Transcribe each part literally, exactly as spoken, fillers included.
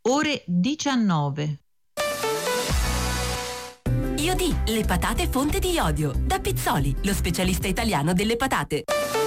ore diciannove. Iodì, le patate fonte di iodio. Da Pizzoli, lo specialista italiano delle patate.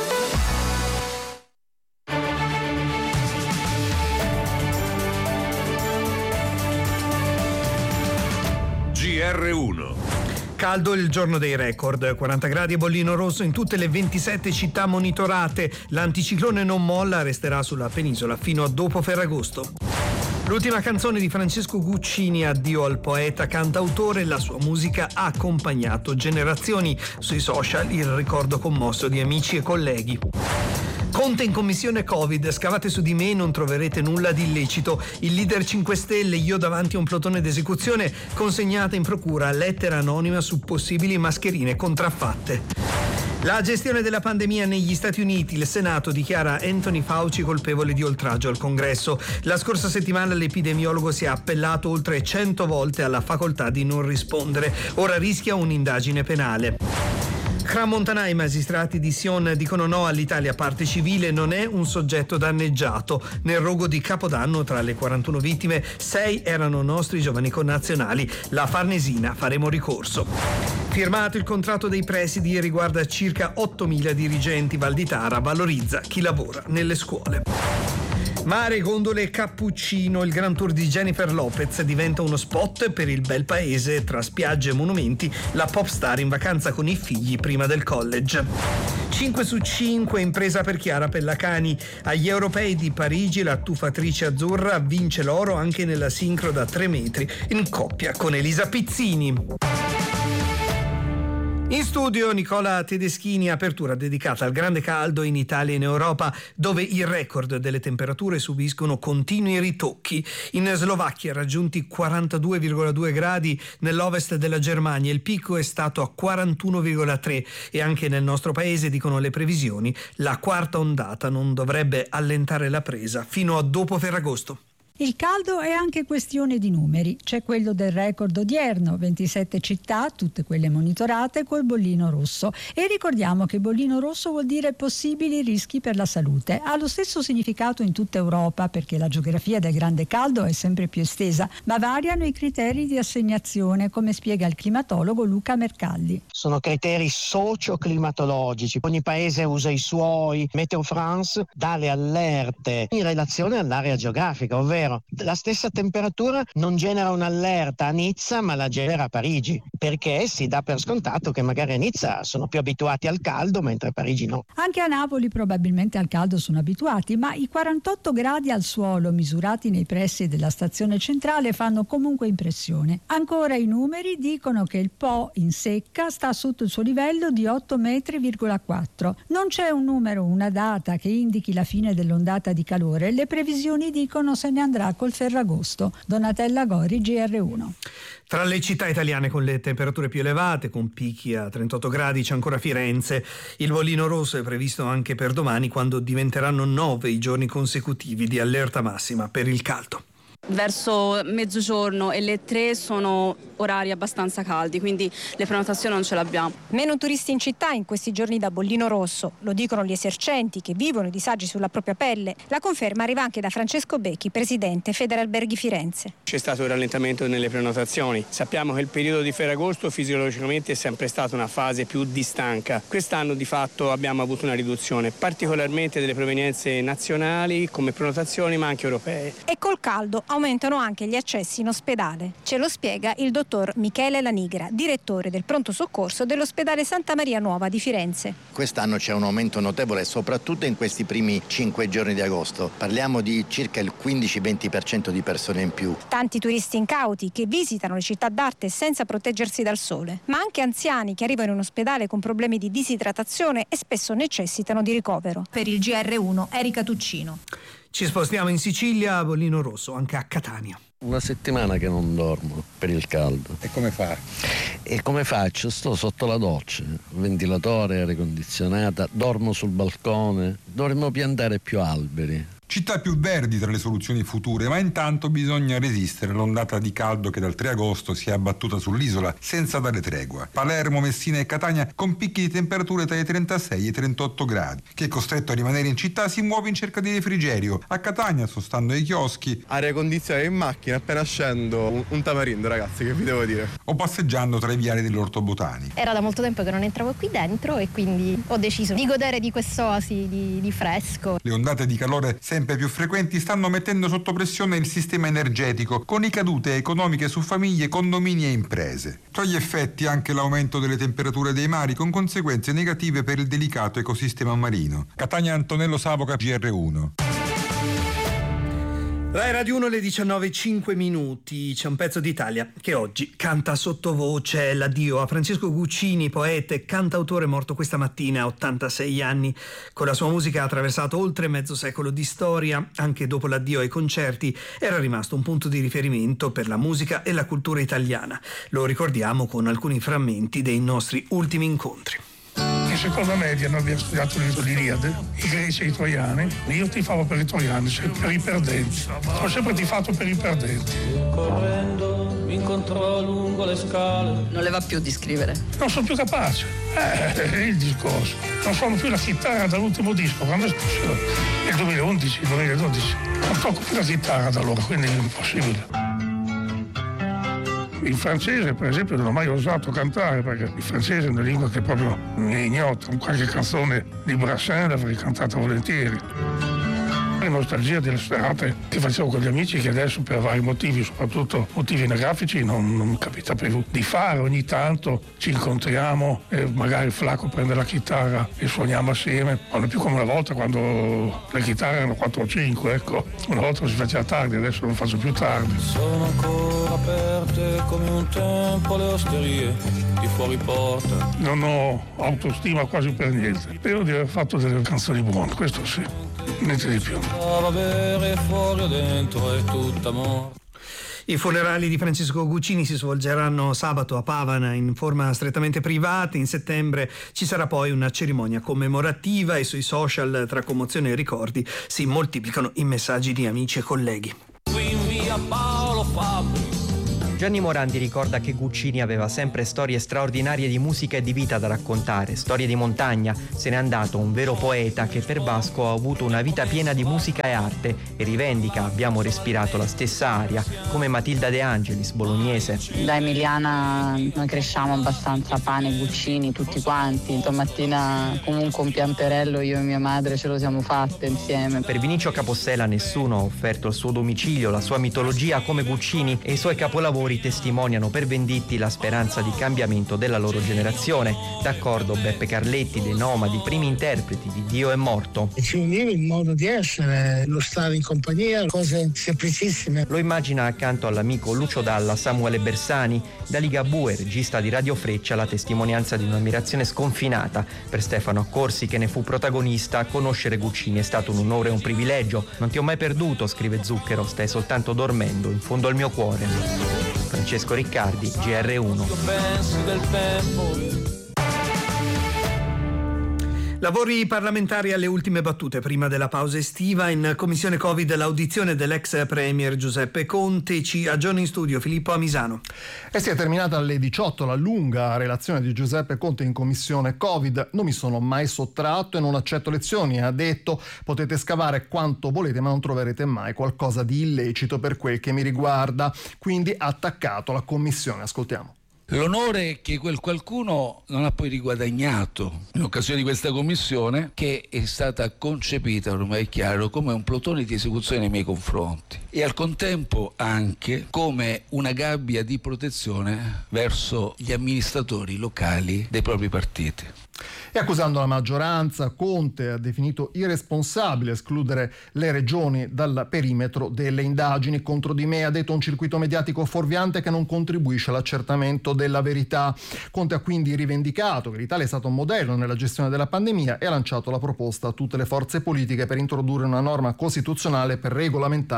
G R uno. Caldo il giorno dei record, quaranta gradi e bollino rosso in tutte le ventisette città monitorate. L'anticiclone non molla, resterà sulla penisola fino a dopo Ferragosto. L'ultima canzone di Francesco Guccini, addio al poeta cantautore, la sua musica ha accompagnato generazioni. Sui social il ricordo commosso di amici e colleghi. Conte in commissione Covid, scavate su di me, non troverete nulla di illecito. Il leader cinque Stelle, io davanti a un plotone d'esecuzione, consegnata in procura lettera anonima su possibili mascherine contraffatte. La gestione della pandemia negli Stati Uniti, il Senato dichiara Anthony Fauci colpevole di oltraggio al Congresso. La scorsa settimana l'epidemiologo si è appellato oltre cento volte alla facoltà di non rispondere. Ora rischia un'indagine penale. Crans-Montana, i magistrati di Sion dicono no all'Italia parte civile, non è un soggetto danneggiato. Nel rogo di Capodanno, tra le quarantuno vittime, sei erano nostri giovani connazionali. La Farnesina, faremo ricorso. Firmato il contratto dei presidi, riguarda circa ottomila dirigenti. Valditara valorizza chi lavora nelle scuole. Mare, gondole e cappuccino, il Grand Tour di Jennifer Lopez diventa uno spot per il bel paese. Tra spiagge e monumenti, la pop star in vacanza con i figli prima del college. cinque su cinque, impresa per Chiara Pellacani. Agli europei di Parigi la tuffatrice azzurra vince l'oro anche nella sincro da tre metri in coppia con Elisa Pizzini. In studio Nicola Tedeschini, apertura dedicata al grande caldo in Italia e in Europa, dove i record delle temperature subiscono continui ritocchi. In Slovacchia raggiunti quarantadue virgola due gradi, nell'ovest della Germania il picco è stato a quarantuno virgola tre e anche nel nostro paese, dicono le previsioni, la quarta ondata non dovrebbe allentare la presa fino a dopo Ferragosto. Il caldo è anche questione di numeri. C'è quello del record odierno, ventisette città, tutte quelle monitorate, col bollino rosso. E ricordiamo che bollino rosso vuol dire possibili rischi per la salute. Ha lo stesso significato in tutta Europa, perché la geografia del grande caldo è sempre più estesa, ma variano i criteri di assegnazione, come spiega il climatologo Luca Mercalli. Sono criteri socio-climatologici. Ogni paese usa i suoi. Meteo France dà le allerte in relazione all'area geografica, ovvero la stessa temperatura non genera un'allerta a Nizza ma la genera a Parigi, perché si dà per scontato che magari a Nizza sono più abituati al caldo mentre a Parigi no. Anche a Napoli probabilmente al caldo sono abituati, ma i quarantotto gradi al suolo misurati nei pressi della stazione centrale fanno comunque impressione. Ancora i numeri dicono che il Po in secca sta sotto il suo livello di otto metri virgola quattro. Non c'è un numero, una data che indichi la fine dell'ondata di calore. Le previsioni dicono se ne andrà col Ferragosto. Donatella Gori, G R uno. Tra le città italiane con le temperature più elevate, con picchi a trentotto gradi, c'è ancora Firenze. Il bollino rosso è previsto anche per domani, quando diventeranno nove i giorni consecutivi di allerta massima per il caldo. Verso mezzogiorno e le tre sono orari abbastanza caldi, quindi le prenotazioni non ce l'abbiamo. Meno turisti in città in questi giorni da bollino rosso, lo dicono gli esercenti che vivono i disagi sulla propria pelle. La conferma arriva anche da Francesco Becchi, presidente Federalberghi Firenze. C'è stato un rallentamento nelle prenotazioni. Sappiamo che il periodo di Ferragosto fisiologicamente è sempre stata una fase più di stanca. Quest'anno di fatto abbiamo avuto una riduzione, particolarmente delle provenienze nazionali come prenotazioni ma anche europee. E col caldo aumentano anche gli accessi in ospedale. Ce lo spiega il dottor Michele Lanigra, direttore del pronto soccorso dell'ospedale Santa Maria Nuova di Firenze. Quest'anno c'è un aumento notevole, soprattutto in questi primi cinque giorni di agosto. Parliamo di circa il quindici venti per cento di persone in più. Tanti turisti incauti che visitano le città d'arte senza proteggersi dal sole, ma anche anziani che arrivano in ospedale con problemi di disidratazione e spesso necessitano di ricovero. Per il G R uno, Erika Tuccino. Ci spostiamo in Sicilia, bollino rosso, anche a Catania. Una settimana che non dormo per il caldo. E come fa? E come faccio? Sto sotto la doccia, ventilatore, aria condizionata, dormo sul balcone. Dovremmo piantare più alberi. Città più verdi tra le soluzioni future, ma intanto bisogna resistere all'ondata di caldo che dal tre agosto si è abbattuta sull'isola senza dare tregua. Palermo, Messina e Catania con picchi di temperature tra i trentasei e i trentotto gradi. Chi è costretto a rimanere in città si muove in cerca di refrigerio. A Catania sto stando ai chioschi. Aria condizionata in macchina, appena scendo un, un tamarindo, ragazzi, che vi devo dire. O passeggiando tra i viali dell'Orto Botanico. Era da molto tempo che non entravo qui dentro e quindi ho deciso di godere di quest'oasi di, di fresco. Le ondate di calore sempre più frequenti stanno mettendo sotto pressione il sistema energetico, con ricadute economiche su famiglie, condomini e imprese. Tra gli effetti anche l'aumento delle temperature dei mari, con conseguenze negative per il delicato ecosistema marino. Catania, Antonello Savoca, G R uno. Rai Radio uno, le diciannove e cinque minuti. C'è un pezzo d'Italia che oggi canta sottovoce l'addio a Francesco Guccini, poeta e cantautore morto questa mattina a ottantasei anni. Con la sua musica ha attraversato oltre mezzo secolo di storia. Anche dopo l'addio ai concerti era rimasto un punto di riferimento per la musica e la cultura italiana. Lo ricordiamo con alcuni frammenti dei nostri ultimi incontri. In seconda media noi abbiamo studiato l'Iliade, i greci e i troiani. Io tifavo per i troiani, cioè per i perdenti. Ho sempre tifato per i perdenti. Correndo mi incontrò lungo le scale. Non le va più di scrivere? Non sono più capace. Eh, è il discorso. Non suono più la chitarra dall'ultimo disco. Quando è successo? Nel duemilaundici, duemiladodici. Non tocco più la chitarra da allora, quindi è impossibile. Il francese, per esempio, non ho mai osato cantare perché il francese è una lingua che proprio mi è ignota. Qualche canzone di Brassens l'avrei cantata volentieri. La nostalgia delle serate che facevo con gli amici, che adesso per vari motivi, soprattutto motivi anagrafici, non, non mi capita più di fare. Ogni tanto ci incontriamo e magari il Flacco prende la chitarra e suoniamo assieme. Non è più come una volta quando le chitarre erano quattro o cinque, ecco. Una volta si faceva tardi, adesso non faccio più tardi. Sono ancora aperte come un tempo le osterie di fuori porta. Non ho autostima quasi per niente. Spero di aver fatto delle canzoni buone, questo sì. Niente di più. Fuori dentro è tutta morte. I funerali di Francesco Guccini si svolgeranno sabato a Pavana in forma strettamente privata. In settembre ci sarà poi una cerimonia commemorativa e sui social, tra commozione e ricordi, si moltiplicano i messaggi di amici e colleghi. Qui in via Paolo Fabri. Gianni Morandi ricorda che Guccini aveva sempre storie straordinarie di musica e di vita da raccontare, storie di montagna. Se n'è andato un vero poeta che per Vasco ha avuto una vita piena di musica e arte e rivendica: abbiamo respirato la stessa aria, come Matilda De Angelis, bolognese. Da emiliana noi cresciamo abbastanza pane Guccini tutti quanti. Domattina comunque un pianterello io e mia madre ce lo siamo fatte insieme. Per Vinicio Capossela nessuno ha offerto il suo domicilio, la sua mitologia come Guccini, e i suoi capolavori testimoniano per Venditti la speranza di cambiamento della loro generazione. D'accordo Beppe Carletti, dei Nomadi, primi interpreti di Dio è morto. E ci univa il modo di essere, lo stare in compagnia, cose semplicissime. Lo immagina accanto all'amico Lucio Dalla Samuele Bersani. Da Ligabue, regista di Radio Freccia, la testimonianza di un'ammirazione sconfinata. Per Stefano Accorsi, che ne fu protagonista, conoscere Guccini è stato un onore e un privilegio. Non ti ho mai perduto, scrive Zucchero, stai soltanto dormendo in fondo al mio cuore. Francesco Riccardi, G R uno. Lavori parlamentari alle ultime battute prima della pausa estiva. In commissione Covid l'audizione dell'ex premier Giuseppe Conte. Ci aggiorna in studio Filippo Amisano. E si è terminata alle diciotto la lunga relazione di Giuseppe Conte in commissione Covid. Non mi sono mai sottratto e non accetto lezioni, ha detto. Potete scavare quanto volete ma non troverete mai qualcosa di illecito per quel che mi riguarda. Quindi ha attaccato la commissione. Ascoltiamo. L'onore che quel qualcuno non ha poi riguadagnato in occasione di questa commissione, che è stata concepita, ormai è chiaro, come un plotone di esecuzione nei miei confronti e al contempo anche come una gabbia di protezione verso gli amministratori locali dei propri partiti. E accusando la maggioranza, Conte ha definito irresponsabile escludere le regioni dal perimetro delle indagini. Contro di me, ha detto, un circuito mediatico fuorviante che non contribuisce all'accertamento della verità. Conte ha quindi rivendicato che l'Italia è stato un modello nella gestione della pandemia e ha lanciato la proposta a tutte le forze politiche per introdurre una norma costituzionale per regolamentare lo stato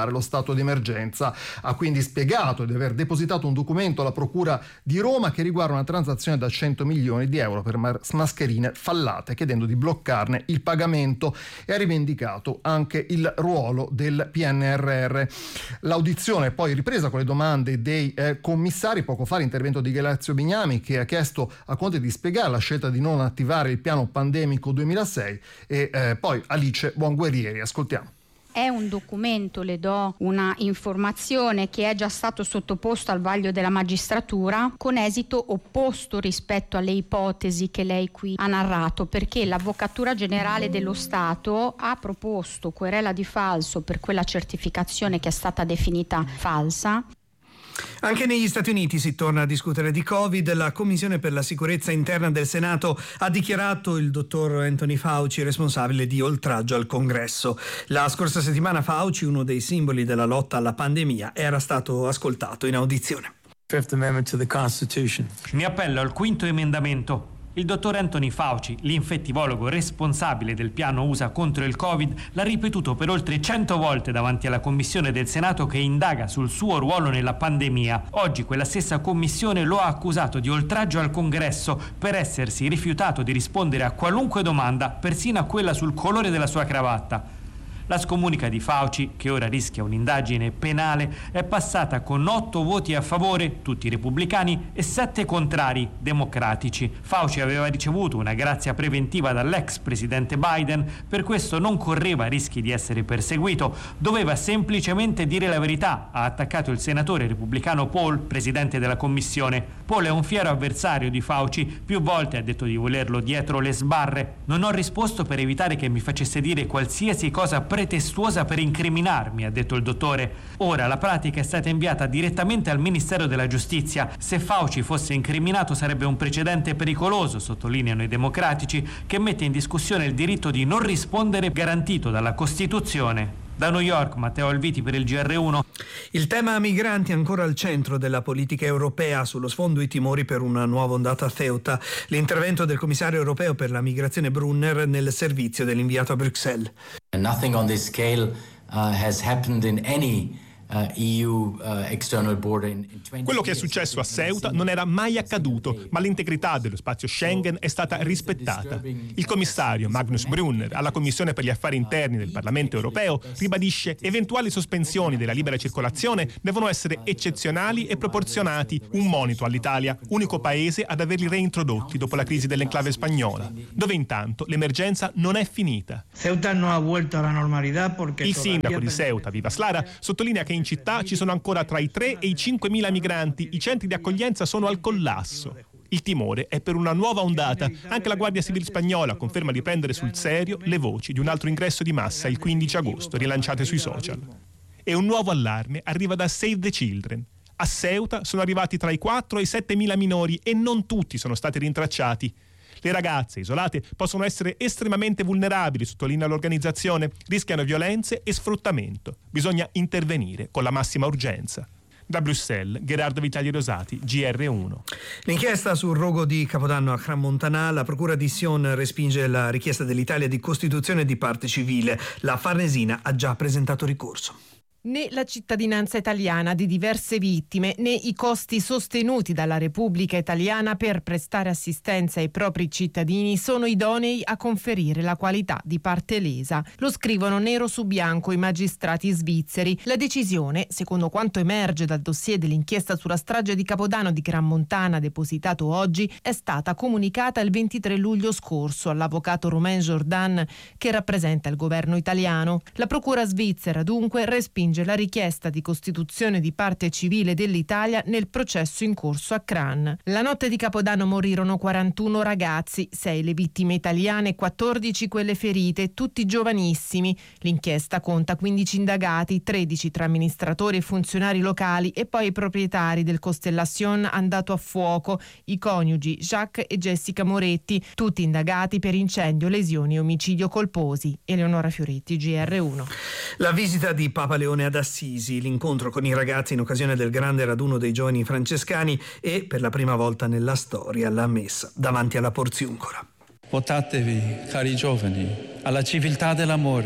stato di emergenza. Ha quindi spiegato di aver depositato un documento alla Procura di Roma che riguarda una transazione da cento milioni di euro per mascherine fallate, chiedendo di bloccarne il pagamento, e ha rivendicato anche il ruolo del P N R R. L'audizione è poi ripresa con le domande dei eh, commissari. Poco fa l'intervento di Galeazzo Bignami, che ha chiesto a Conte di spiegare la scelta di non attivare il piano pandemico duemilasei, e eh, poi Alice Buonguerrieri. Ascoltiamo. È un documento, le do una informazione, che è già stato sottoposto al vaglio della magistratura con esito opposto rispetto alle ipotesi che lei qui ha narrato, perché l'Avvocatura Generale dello Stato ha proposto querela di falso per quella certificazione che è stata definita falsa. Anche negli Stati Uniti si torna a discutere di Covid. La Commissione per la sicurezza interna del Senato ha dichiarato il dottor Anthony Fauci responsabile di oltraggio al Congresso. La scorsa settimana Fauci, uno dei simboli della lotta alla pandemia, era stato ascoltato in audizione. Fifth Amendment to the Constitution. Mi appello al quinto emendamento. Il dottor Anthony Fauci, l'infettivologo responsabile del piano U S A contro il Covid, l'ha ripetuto per oltre cento volte davanti alla commissione del Senato che indaga sul suo ruolo nella pandemia. Oggi quella stessa commissione lo ha accusato di oltraggio al Congresso per essersi rifiutato di rispondere a qualunque domanda, persino a quella sul colore della sua cravatta. La scomunica di Fauci, che ora rischia un'indagine penale, è passata con otto voti a favore, tutti repubblicani, e sette contrari, democratici. Fauci aveva ricevuto una grazia preventiva dall'ex presidente Biden, per questo non correva rischi di essere perseguito, doveva semplicemente dire la verità, ha attaccato il senatore repubblicano Paul, presidente della commissione. Paul è un fiero avversario di Fauci, più volte ha detto di volerlo dietro le sbarre. Non ho risposto per evitare che mi facesse dire qualsiasi cosa pretestuosa per incriminarmi, ha detto il dottore. Ora la pratica è stata inviata direttamente al Ministero della Giustizia. Se Fauci fosse incriminato sarebbe un precedente pericoloso, sottolineano i democratici, che mette in discussione il diritto di non rispondere garantito dalla Costituzione. Da New York, Matteo Alviti per il G R uno. Il tema migranti è ancora al centro della politica europea, sullo sfondo i timori per una nuova ondata a Ceuta. L'intervento del commissario europeo per la migrazione Brunner nel servizio dell'inviato a Bruxelles. Nothing on this scale uh, has happened in any Uh, E U, uh, external border in, in Quello che è successo a Ceuta non era mai accaduto, ma l'integrità dello spazio Schengen è stata rispettata. Il commissario Magnus Brunner alla Commissione per gli affari interni del Parlamento europeo ribadisce: eventuali sospensioni della libera circolazione devono essere eccezionali e proporzionati. Un monito all'Italia, unico paese ad averli reintrodotti dopo la crisi dell'enclave spagnola, dove intanto l'emergenza non è finita. Ceuta non ha vuelto alla normalità perché il sindaco di Ceuta, Vivas Lara, sottolinea che in città ci sono ancora tra i tre e i cinquemila migranti, i centri di accoglienza sono al collasso. Il timore è per una nuova ondata. Anche la Guardia Civile spagnola conferma di prendere sul serio le voci di un altro ingresso di massa il quindici agosto, rilanciate sui social. E un nuovo allarme arriva da Save the Children. A Ceuta sono arrivati tra i quattro e i settemila minori e non tutti sono stati rintracciati. Le ragazze isolate possono essere estremamente vulnerabili, sottolinea l'organizzazione, rischiano violenze e sfruttamento. Bisogna intervenire con la massima urgenza. Da Bruxelles, Gerardo Vitali Rosati, G R uno. L'inchiesta sul rogo di Capodanno a Crans-Montana, la procura di Sion respinge la richiesta dell'Italia di costituzione di parte civile. La Farnesina ha già presentato ricorso. Né la cittadinanza italiana di diverse vittime, né i costi sostenuti dalla Repubblica Italiana per prestare assistenza ai propri cittadini sono idonei a conferire la qualità di parte lesa. Lo scrivono nero su bianco i magistrati svizzeri. La decisione, secondo quanto emerge dal dossier dell'inchiesta sulla strage di Capodanno di Crans-Montana depositato oggi, è stata comunicata il ventitré luglio scorso all'avvocato Romain Jordan, che rappresenta il governo italiano. La procura svizzera dunque respinge la richiesta di costituzione di parte civile dell'Italia nel processo in corso a Crans. La notte di Capodanno morirono quarantuno ragazzi, sei le vittime italiane e quattordici quelle ferite, tutti giovanissimi. L'inchiesta conta quindici indagati, tredici tra amministratori e funzionari locali e poi i proprietari del Constellation andato a fuoco, i coniugi Jacques e Jessica Moretti, tutti indagati per incendio, lesioni e omicidio colposi. Eleonora Fioretti, G R uno. La visita di Papa Leone ad Assisi, l'incontro con i ragazzi in occasione del grande raduno dei giovani francescani e, per la prima volta nella storia, la messa davanti alla Porziuncula. Votatevi, cari giovani, alla civiltà dell'amore.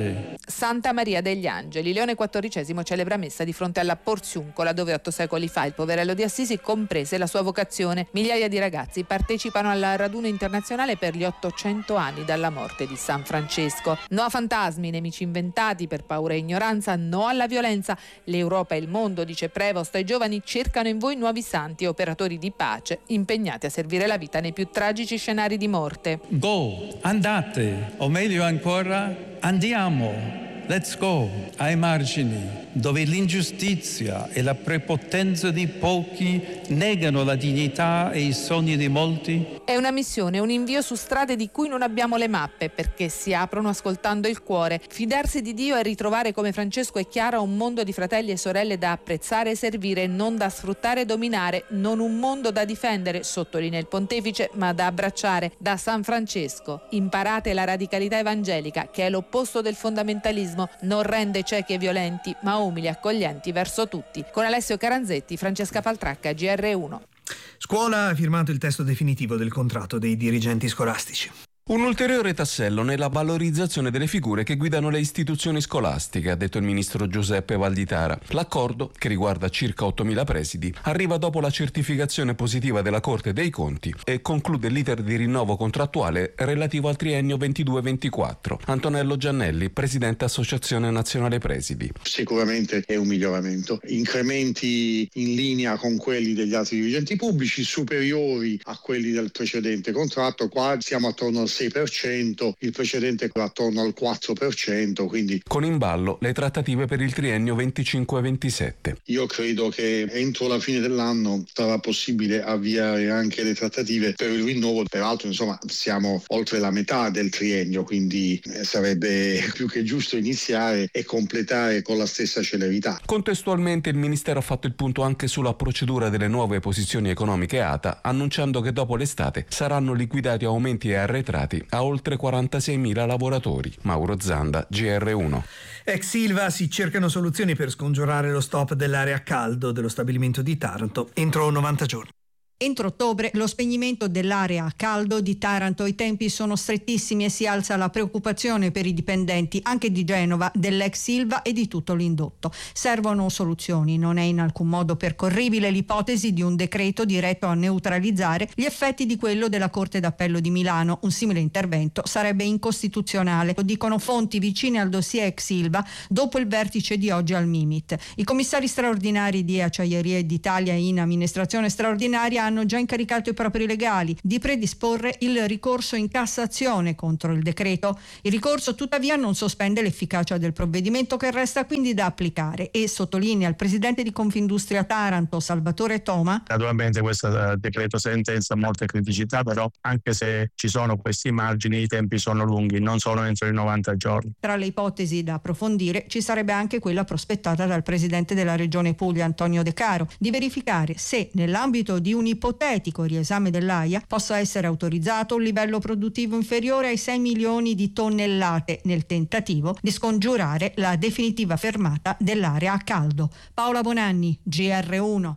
Santa Maria degli Angeli. Leone quattordicesimo celebra messa di fronte alla Porziuncola, dove otto secoli fa il poverello di Assisi comprese la sua vocazione. Migliaia di ragazzi partecipano al raduno internazionale per gli ottocento anni dalla morte di San Francesco. No a fantasmi, nemici inventati per paura e ignoranza, no alla violenza. L'Europa e il mondo, dice Prevost, ai giovani cercano in voi nuovi santi e operatori di pace, impegnati a servire la vita nei più tragici scenari di morte. Go, andate, o meglio ancora, andiamo. Let's go ai margini, dove l'ingiustizia e la prepotenza di pochi negano la dignità e i sogni di molti. È una missione, un invio su strade di cui non abbiamo le mappe, perché si aprono ascoltando il cuore. Fidarsi di Dio e ritrovare come Francesco e Chiara un mondo di fratelli e sorelle da apprezzare e servire, non da sfruttare e dominare, non un mondo da difendere, sottolinea il pontefice, ma da abbracciare. Da San Francesco imparate la radicalità evangelica, che è l'opposto del fondamentalismo. Non rende ciechi e violenti, ma umili e accoglienti verso tutti. Con Alessio Caranzetti, Francesca Paltracca, G R uno. Scuola ha firmato il testo definitivo del contratto dei dirigenti scolastici. Un ulteriore tassello nella valorizzazione delle figure che guidano le istituzioni scolastiche, ha detto il ministro Giuseppe Valditara. L'accordo, che riguarda circa ottomila presidi, arriva dopo la certificazione positiva della Corte dei Conti e conclude l'iter di rinnovo contrattuale relativo al triennio ventidue ventiquattro. Antonello Giannelli, presidente Associazione Nazionale Presidi. Sicuramente è un miglioramento. Incrementi in linea con quelli degli altri dirigenti pubblici, superiori a quelli del precedente contratto. Qua siamo attorno al sei per cento, il precedente attorno al quattro per cento, quindi con in ballo le trattative per il triennio venticinque ventisette. Io credo che entro la fine dell'anno sarà possibile avviare anche le trattative per il rinnovo. Peraltro, insomma, siamo oltre la metà del triennio, quindi sarebbe più che giusto iniziare e completare con la stessa celerità. Contestualmente il Ministero ha fatto il punto anche sulla procedura delle nuove posizioni economiche A T A, annunciando che dopo l'estate saranno liquidati aumenti e arretrati a oltre quarantaseimila lavoratori. Mauro Zanda, G R uno. Ex Ilva, si cercano soluzioni per scongiurare lo stop dell'area a caldo dello stabilimento di Taranto entro novanta giorni. Entro ottobre lo spegnimento dell'area a caldo di Taranto. I tempi sono strettissimi e si alza la preoccupazione per i dipendenti anche di Genova, dell'ex Ilva e di tutto l'indotto. Servono soluzioni. Non è in alcun modo percorribile l'ipotesi di un decreto diretto a neutralizzare gli effetti di quello della Corte d'Appello di Milano. Un simile intervento sarebbe incostituzionale, lo dicono fonti vicine al dossier ex Ilva dopo il vertice di oggi al Mimit. I commissari straordinari di Acciaierie d'Italia in amministrazione straordinaria hanno già incaricato i propri legali di predisporre il ricorso in Cassazione contro il decreto. Il ricorso tuttavia non sospende l'efficacia del provvedimento, che resta quindi da applicare, e sottolinea il presidente di Confindustria Taranto, Salvatore Toma. Naturalmente questo decreto sentenza ha molte criticità, però anche se ci sono questi margini i tempi sono lunghi, non sono entro i novanta giorni. Tra le ipotesi da approfondire ci sarebbe anche quella prospettata dal presidente della Regione Puglia, Antonio De Caro, di verificare se nell'ambito di un ipotetico riesame dell'AIA possa essere autorizzato un livello produttivo inferiore ai sei milioni di tonnellate, nel tentativo di scongiurare la definitiva fermata dell'area a caldo. Paola Bonanni, G R uno.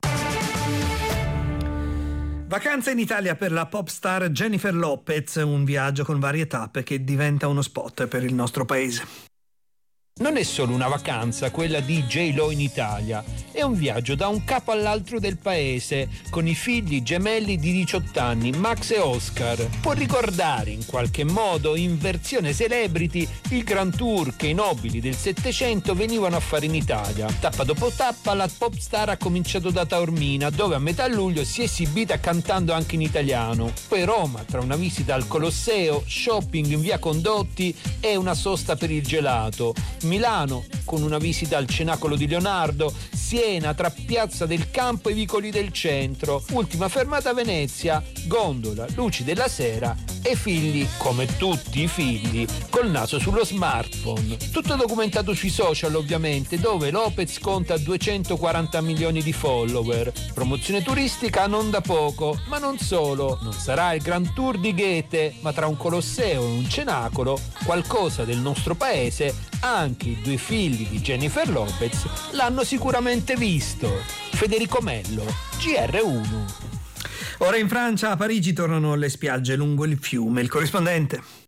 Vacanza in Italia per la pop star Jennifer Lopez, un viaggio con varie tappe che diventa uno spot per il nostro paese. Non è solo una vacanza quella di J-Lo in Italia, è un viaggio da un capo all'altro del paese, con i figli gemelli di diciotto anni, Max e Oscar. Può ricordare in qualche modo, in versione celebrity, il Grand Tour che i nobili del Settecento venivano a fare in Italia. Tappa dopo tappa la pop star ha cominciato da Taormina, dove a metà luglio si è esibita cantando anche in italiano. Poi Roma, tra una visita al Colosseo, shopping in via Condotti e una sosta per il gelato. Milano, con una visita al Cenacolo di Leonardo, Siena tra Piazza del Campo e vicoli del centro, ultima fermata Venezia, gondola, luci della sera e figli, come tutti i figli, col naso sullo smartphone. Tutto documentato sui social ovviamente, dove Lopez conta duecentoquaranta milioni di follower. Promozione turistica non da poco, ma non solo, non sarà il Grand Tour di Goethe, ma tra un Colosseo e un Cenacolo, qualcosa del nostro paese, anche i due figli di Jennifer Lopez l'hanno sicuramente visto. Federico Mello, G R uno. Ora in Francia, a Parigi tornano le spiagge lungo il fiume. Il corrispondente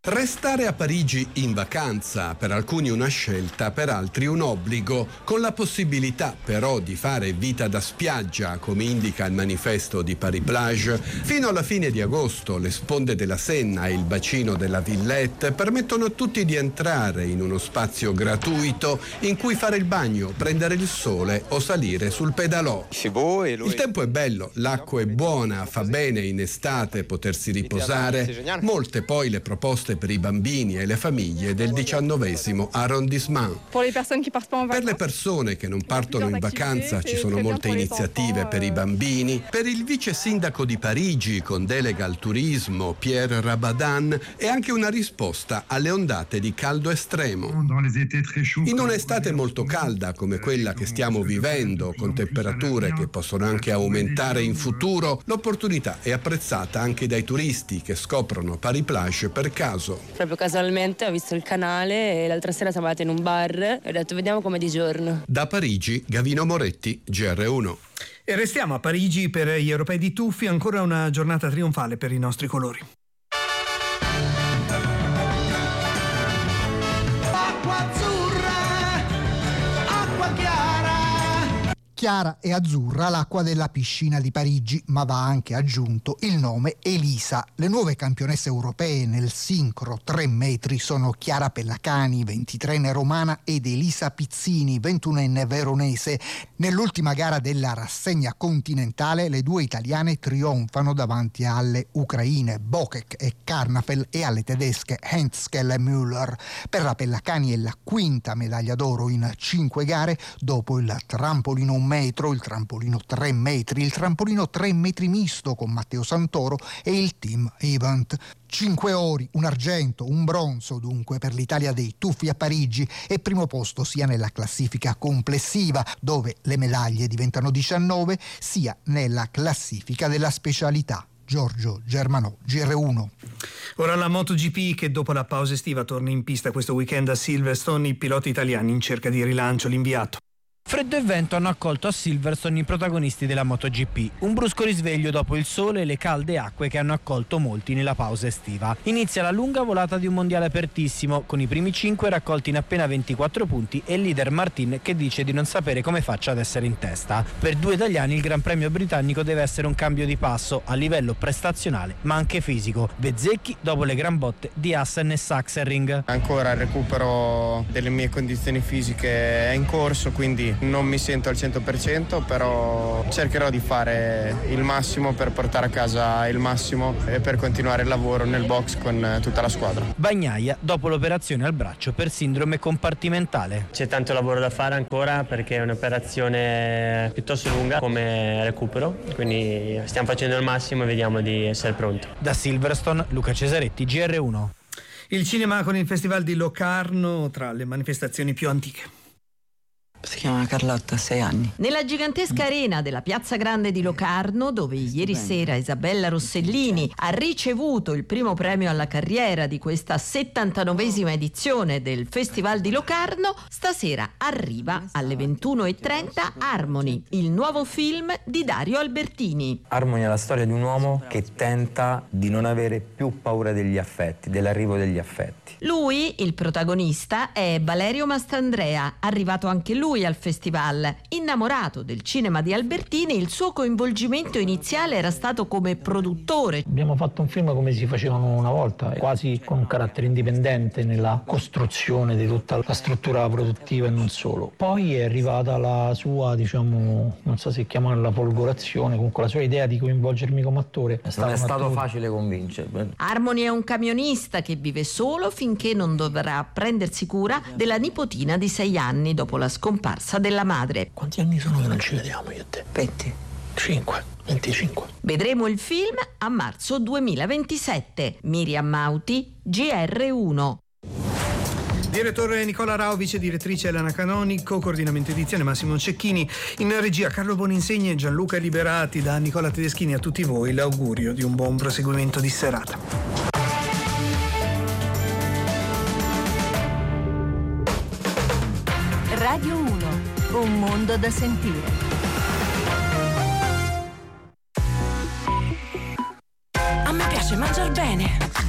Restare a Parigi in vacanza, per alcuni una scelta, per altri un obbligo, con la possibilità però di fare vita da spiaggia, come indica il manifesto di Paris Plage. Fino alla fine di agosto le sponde della Senna e il bacino della Villette permettono a tutti di entrare in uno spazio gratuito in cui fare il bagno, prendere il sole o salire sul pedalò. Il tempo è bello, l'acqua è buona, fa bene in estate potersi riposare. Molte poi le proposte per i bambini e le famiglie del diciannovesimo arrondissement. Per le persone che non partono in vacanza ci sono molte iniziative per i bambini. Per il vice sindaco di Parigi con delega al turismo, Pierre Rabadan, è anche una risposta alle ondate di caldo estremo. In un'estate molto calda come quella che stiamo vivendo, con temperature che possono anche aumentare in futuro, l'opportunità è apprezzata anche dai turisti che scoprono Paris Plage per caso. Proprio casualmente ho visto il canale e l'altra sera siamo andati in un bar e ho detto vediamo com'è di giorno. Da Parigi, Gavino Moretti, G R uno. E restiamo a Parigi per gli europei di tuffi, ancora una giornata trionfale per i nostri colori. Acqua azzurra, acqua chiara. Chiara e azzurra l'acqua della piscina di Parigi, ma va anche aggiunto il nome Elisa. Le nuove campionesse europee nel sincro tre metri sono Chiara Pellacani, ventitreenne romana, ed Elisa Pizzini, ventunenne veronese. Nell'ultima gara della rassegna continentale le due italiane trionfano davanti alle ucraine Bokek e Karnafel e alle tedesche Henschel e Müller. Per la Pellacani è la quinta medaglia d'oro in cinque gare, dopo il trampolino un metro, il trampolino tre metri, il trampolino tre metri misto con Matteo Santoro e il team event. Cinque ori, un argento, un bronzo dunque per l'Italia dei tuffi a Parigi, e primo posto sia nella classifica complessiva, dove le medaglie diventano diciannove, sia nella classifica della specialità. Giorgio Germanò, G R uno. Ora la MotoGP, che dopo la pausa estiva torna in pista questo weekend a Silverstone. I piloti italiani in cerca di rilancio, l'inviato. Freddo e vento hanno accolto a Silverstone i protagonisti della MotoGP. Un brusco risveglio dopo il sole e le calde acque che hanno accolto molti nella pausa estiva. Inizia la lunga volata di un mondiale apertissimo, con i primi cinque raccolti in appena ventiquattro punti e il leader Martin che dice di non sapere come faccia ad essere in testa. Per due italiani il Gran Premio britannico deve essere un cambio di passo a livello prestazionale ma anche fisico. Bezzecchi dopo le gran botte di Hassen e Sachsenring. Ancora il recupero delle mie condizioni fisiche è in corso, quindi non mi sento al cento per cento, però cercherò di fare il massimo per portare a casa il massimo e per continuare il lavoro nel box con tutta la squadra. Bagnaia dopo l'operazione al braccio per sindrome compartimentale. C'è tanto lavoro da fare ancora perché è un'operazione piuttosto lunga come recupero, quindi stiamo facendo il massimo e vediamo di essere pronti. Da Silverstone, Luca Cesaretti, G R uno. Il cinema con il Festival di Locarno tra le manifestazioni più antiche. Si chiama Carlotta, sei anni. Nella gigantesca arena della Piazza Grande di Locarno, dove ieri sera Isabella Rossellini ha ricevuto il primo premio alla carriera di questa settantanovesima edizione del Festival di Locarno, stasera arriva alle ventuno e trenta Harmony, il nuovo film di Dario Albertini. Harmony è la storia di un uomo che tenta di non avere più paura degli affetti, dell'arrivo degli affetti. Lui, il protagonista, è Valerio Mastandrea, arrivato anche lui al festival. Innamorato del cinema di Albertini, il suo coinvolgimento iniziale era stato come produttore. Abbiamo fatto un film come si facevano una volta, quasi con un carattere indipendente nella costruzione di tutta la struttura produttiva e non solo. Poi è arrivata la sua, diciamo, non so se chiamarla folgorazione, comunque la sua idea di coinvolgermi come attore. È non è stato attore. facile convincere. Harmony è un camionista che vive solo finché non dovrà prendersi cura della nipotina di sei anni dopo la scomparsa della madre. Quanti anni sono che non ci vediamo io e te? venti. cinque, venticinque. Vedremo il film a marzo duemilaventisette. Miriam Mauti, G R uno. Direttore Nicola Rao, vice direttrice Elena Canonico, coordinamento edizione Massimo Cecchini, in regia Carlo Boninsegni e Gianluca Liberati. Da Nicola Tedeschini a tutti voi l'augurio di un buon proseguimento di serata. Radio uno, un mondo da sentire. A me piace mangiar bene.